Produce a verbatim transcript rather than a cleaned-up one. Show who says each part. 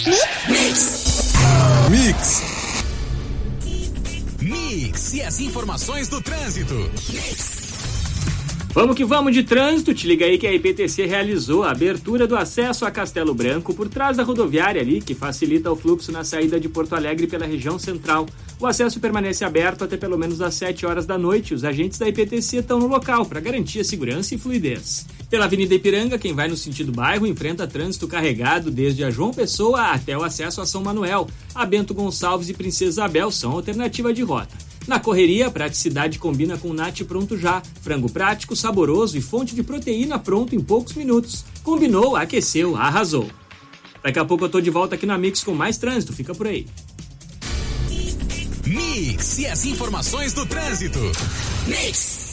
Speaker 1: Mix. Mix. Mix e as informações do trânsito. Mix.
Speaker 2: Vamos que vamos de trânsito, te liga aí que a I P T C realizou a abertura do acesso a Castelo Branco por trás da rodoviária ali, que facilita o fluxo na saída de Porto Alegre pela região central. O acesso permanece aberto até pelo menos às sete horas da noite. Os agentes da I P T C estão no local para garantir a segurança e fluidez. Pela Avenida Ipiranga, quem vai no sentido bairro enfrenta trânsito carregado desde a João Pessoa até o acesso a São Manuel. A Bento Gonçalves e Princesa Isabel são alternativa de rota. Na correria, a praticidade combina com Nati Pronto Já. Frango prático, saboroso e fonte de proteína pronto em poucos minutos. Combinou, aqueceu, arrasou. Daqui a pouco eu tô de volta aqui na Mix com mais trânsito. Fica por aí.
Speaker 1: Mix e as informações do trânsito. Mix.